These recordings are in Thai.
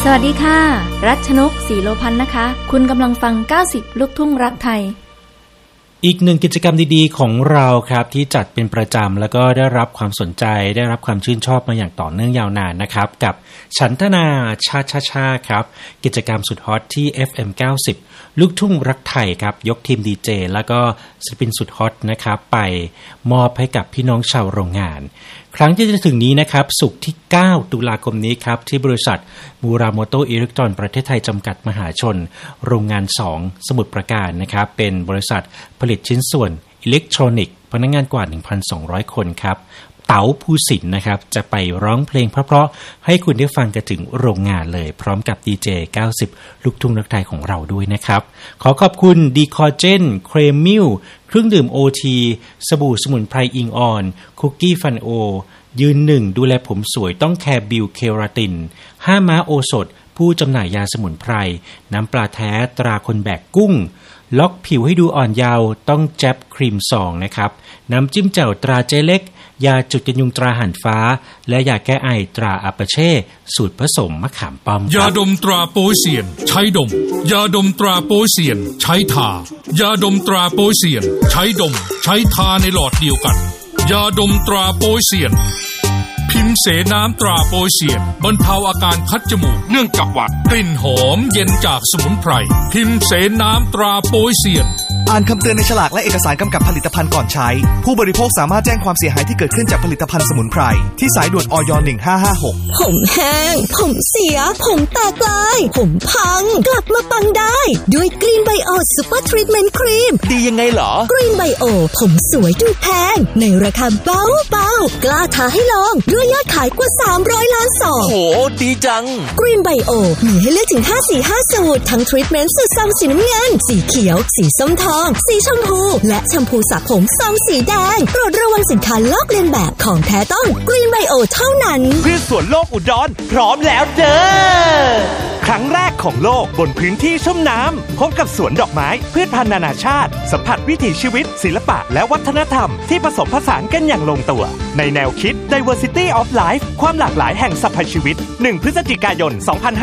สวัสดีค่ะรัชนกศรีโลพันธ์นะคะคุณกำลังฟัง90ลูกทุ่งรักไทยอีกหนึ่งกิจกรรมดีๆของเราครับที่จัดเป็นประจำแล้วก็ได้รับความสนใจได้รับความชื่นชอบมาอย่างต่อเนื่องยาวนานนะครับกับฉันทนาชาครับกิจกรรมสุดฮอตที่ FM 90ลูกทุ่งรักไทยครับยกทีมดีเจแล้วก็ศิลปินสุดฮอตนะครับไปมอบให้กับพี่น้องชาวโรงงานครั้งที่จะถึงนี้นะครับศุกร์ที่9ตุลาคมนี้ครับที่บริษัทมูราโมโตะอิเล็กตรอนประเทศไทยจำกัดมหาชนโรงงาน2สมุทรปราการนะครับเป็นบริษัทผลิตชิ้นส่วนอิเล็กทรอนิกส์พนักงานกว่า 1,200 คนครับเต๋าภูสินทร์นะครับจะไปร้องเพลงเพราะๆให้คุณได้ฟังกันถึงโรงงานเลยพร้อมกับดีเจ90ลูกทุ่งรักไทยของเราด้วยนะครับขอขอบคุณดีคอเจนเครมมิลเครื่องดื่ม OT สบู่สมุนไพรอิงออนคุกกี้ฟันโอยืนหนึ่งดูแลผมสวยต้องแคร์บิวเคราติน5ม้าโอสถผู้จำหน่ายยาสมุนไพรน้ำปลาแท้ตราคนแบกกุ้งล็อกผิวให้ดูอ่อนเยาว์ต้องแจ็บครีมซองนะครับน้ำจิ้มแจ่วตราเจเล็กยาจุดกันยุงตราหันฟ้าและยาแก้ไอตราอาปาเช่สูตรผสมมะขามป้อมยาดมตราโปเซียนใช้ดมยาดมตราโปเซียนใช้ทายาดมตราโปเซียนใช้ดมใช้ทาในหลอดเดียวกันยาดมตราโปเซียนพิมพ์เสน้ำตราโปเซียนบรรเทาอาการคัดจมูกเนื่องจากหวัดกลิ่นหอมเย็นจากสมุนไพรพิมพ์เสน้ำตราโปเซียนอ่านคำเตือนในฉลากและเอกสารกำกับผลิตภัณฑ์ก่อนใช้ผู้บริโภคสามารถแจ้งความเสียหายที่เกิดขึ้นจากผลิตภัณฑ์สมุนไพรที่สายด่วนอย1556 ผมแห้งผมเสียผมแตกลายผมพังกลับมาปังได้ด้วยกรีนไบโอซุปเปอร์ทรีทเมนต์ครีมดียังไงเหรอกรีนไบโอผมสวยดูแพงในราคาเบาๆกล้าท้าให้ลองด้วยยอดขายกว่า300ล้านซองโหดีจังกรีนไบโอมีให้เลือกถึง5สี5สูตรทั้งทรีทเมนต์สูตรซองสีน้ำเงินสีเขียวสีส้มทองสีชมพูและแชมพูสระผมซองสีแดงโปรดระวังสินค้าลอกเลียนแบบของแท้ต้องกรีนไบโอเท่านั้นพืชสวนโลกอุดรพร้อมแล้วเด้อครั้งแรกของโลกบนพื้นที่ชุ่มน้ำพบกับสวนดอกไม้พืชพันธุ์นานาชาติสัมผัสวิถีชีวิตศิลปะและวัฒนธรรมที่ผสมผสานกันอย่างลงตัวในแนวคิด Diversity of Life ความหลากหลายแห่งสรรพชีวิต1พฤศจิกายน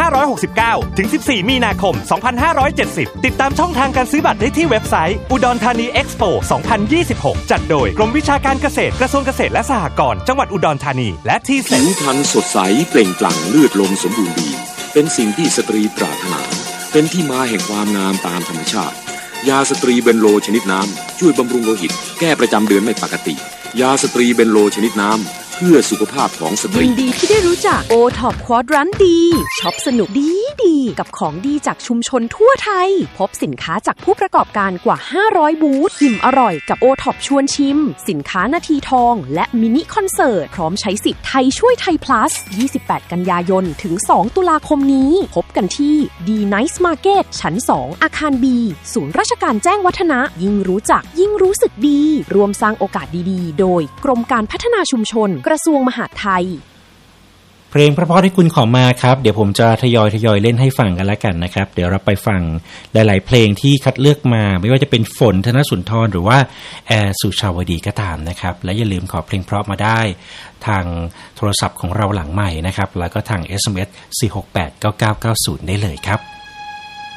2569ถึง14มีนาคม2570ติดตามช่องทางการซื้อบัตรได้ที่เว็บไซต์อุดรธานีเอ็กซ์โป2026จัดโดยกรมวิชาการเกษตรกระทรวงเกษตรและสหกรณ์จังหวัดอุดรธานีและที่ผิวพรรณสดใสเปล่งปลั่งเลือดลมสมบูรณ์ดีเป็นสิ่งที่สตรีปรารถนาเป็นที่มาแห่งความงามตามธรรมชาติยาสตรีเบนโลชนิดน้ำช่วยบำรุงโลหิตแก้ประจำเดือนไม่ปกติยาสตรีเบนโลชนิดน้ำเพื่อสุขภาพของสตรียินดีที่ได้รู้จักโอท็อปควอดรันดีช็อปสนุกดีกับของดีจากชุมชนทั่วไทยพบสินค้าจากผู้ประกอบการกว่า500บูธอิ่มอร่อยกับโอท็อปชวนชิมสินค้านาทีทองและมินิคอนเสิร์ตพร้อมใช้สิทธิ์ไทยช่วยไทย plus 28 กันยายนถึง2ตุลาคมนี้พบกันที่ D Nice Market ชั้น2อาคาร B ศูนย์ราชการแจ้งวัฒนะยิ่งรู้จักยิ่งรู้สึกดีรวมสร้างโอกาสดีๆโดยกรมการพัฒนาชุมชนกระทรวงมหาดไทยเพลงเพราะๆที่คุณขอมาครับเดี๋ยวผมจะทยอยเล่นให้ฟังกันแล้วกันนะครับเดี๋ยวเราไปฟังหลายๆเพลงที่คัดเลือกมาไม่ว่าจะเป็นฝนธนสุนทรหรือว่าแอร์สุชาวดีก็ตามนะครับและอย่าลืมขอเพลงเพราะมาได้ทางโทรศัพท์ของเราหลังใหม่นะครับแล้วก็ทาง SMS 4689990ได้เลยครับ